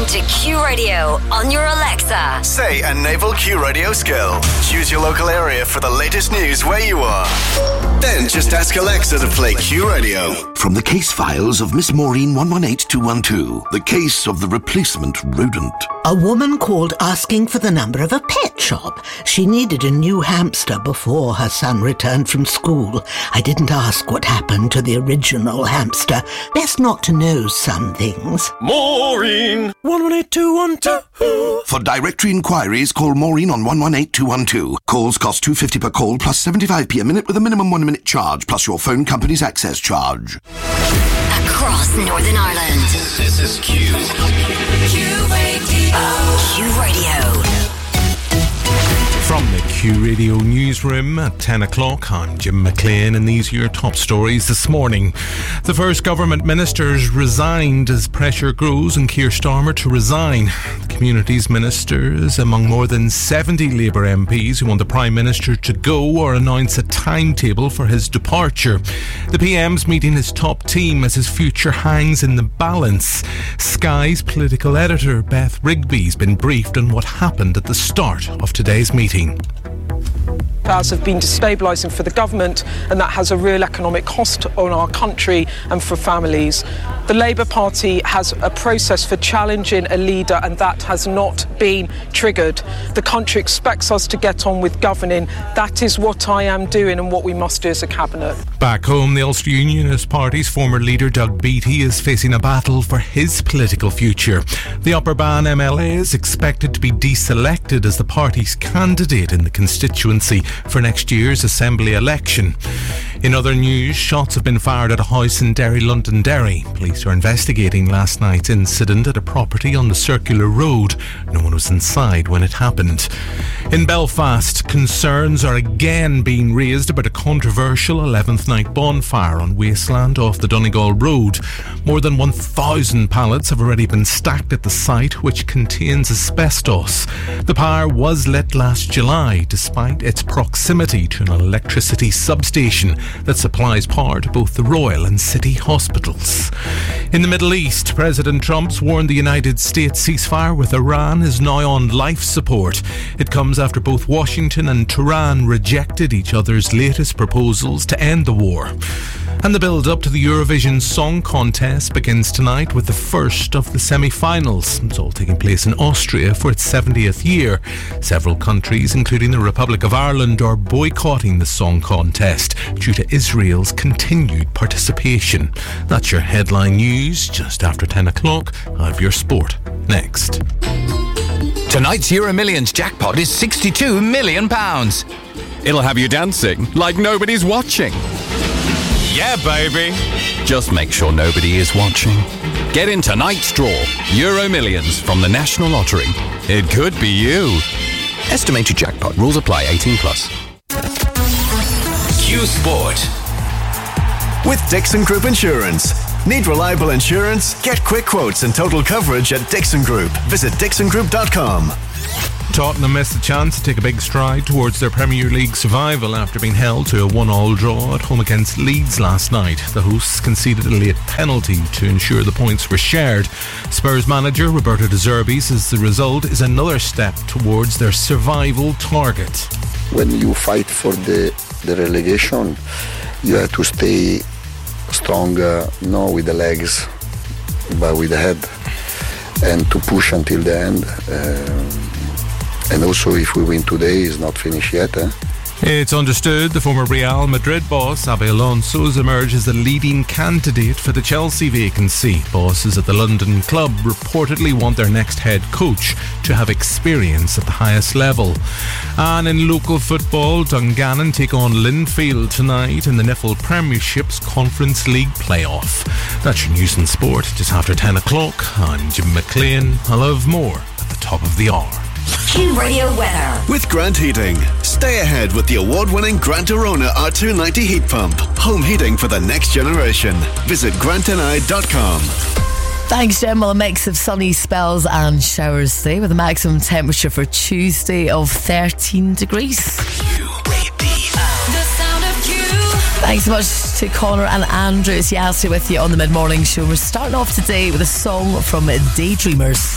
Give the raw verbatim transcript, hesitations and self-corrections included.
to Q Radio on your Alexa. Say a naval Q Radio skill. Choose your local area for the latest news where you are. Then just ask Alexa to play Q Radio. From the case files of Miss Maureen one one eight two one two, the case of the replacement rodent. A woman called asking for the number of a pet shop. She needed a new hamster before her son returned from school. I didn't ask what happened to the original hamster. Best not to know some things. Maureen one one eight two one two. For directory inquiries, call Maureen on one one eight two one two. Calls cost two pounds fifty per call plus seventy-five p a minute with a minimum one minute charge plus your phone company's access charge. Across Northern Ireland. This is Q. Q Radio. Q Radio. From the Q Radio newsroom at ten o'clock, I'm Jim McLean, and these are your top stories this morning. The first government ministers resigned as pressure grows on Keir Starmer to resign. The Communities Minister is among more than seventy Labour M Ps who want the Prime Minister to go or announce a timetable for his departure. The P M's meeting his top team as his future hangs in the balance. Sky's political editor Beth Rigby's been briefed on what happened at the start of today's meeting. Have been destabilising for the government, and that has a real economic cost on our country and for families. The Labour Party has a process for challenging a leader, and that has not been triggered. The country expects us to get on with governing. That is what I am doing and what we must do as a cabinet. Back home, the Ulster Unionist Party's former leader Doug Beattie is facing a battle for his political future. The Upper Ban M L A is expected to be deselected as the party's candidate in the constituency for next year's Assembly election. In other news, shots have been fired at a house in Derry, Londonderry. Police are investigating last night's incident at a property on the Circular Road. No one was inside when it happened. In Belfast, concerns are again being raised about a controversial eleventh night bonfire on Wasteland off the Donegal Road. More than one thousand pallets have already been stacked at the site, which contains asbestos. The pyre was lit last July, despite its proximity to an electricity substation that supplies power to both the Royal and City hospitals. In the Middle East, President Trump's warned the United States ceasefire with Iran is now on life support. It comes after both Washington and Tehran rejected each other's latest proposals to end the war. And the build-up to the Eurovision Song Contest begins tonight with the first of the semi-finals. It's all taking place in Austria for its seventieth year. Several countries, including the Republic of Ireland, are boycotting the song contest due to Israel's continued participation. That's your headline news. Just after ten o'clock, I have your sport next. Tonight's Euro Millions jackpot is sixty-two million pounds. It'll have you dancing like nobody's watching. Yeah, baby. Just make sure nobody is watching. Get in tonight's draw. Euro Millions from the National Lottery. It could be you. Estimated jackpot. Rules apply. eighteen plus. Q Sport. With Dixon Group Insurance. Need reliable insurance? Get quick quotes and total coverage at Dixon Group. Visit dixon group dot com. Tottenham missed the chance to take a big stride towards their Premier League survival after being held to a one-all draw at home against Leeds last night. The hosts conceded a late penalty to ensure the points were shared. Spurs manager Roberto De Zerbi says the result is another step towards their survival target. When you fight for the, the relegation, you have to stay strong, uh, not with the legs, but with the head, and to push until the end. Uh, And also, if we win today, it's not finished yet. Eh? It's understood the former Real Madrid boss, Xabi Alonso, has emerged as the leading candidate for the Chelsea vacancy. Bosses at the London club reportedly want their next head coach to have experience at the highest level. And in local football, Dungannon take on Linfield tonight in the N F L Premiership's Conference League playoff. That's your news and sport just after ten o'clock. I'm Jim McLean. I'll have more at the top of the hour. Q Radio weather. With Grant Heating. Stay ahead with the award-winning Grant Arona R two ninety heat pump. Home heating for the next generation. Visit grant n i dot com. Thanks, Jim. Well, a mix of sunny spells and showers today with a maximum temperature for Tuesday of thirteen degrees. The sound of Q. Thanks so much to Connor and Andrew. It's Yassi with you on the Mid-Morning Show. We're starting off today with a song from Daydreamers.